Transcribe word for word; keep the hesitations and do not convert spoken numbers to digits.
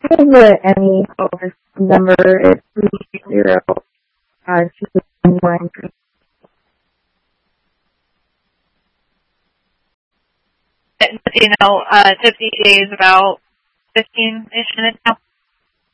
have the M E office number. It's three zero five two nine three. You know, uh, Tipsy is about fifteen-ish minutes now.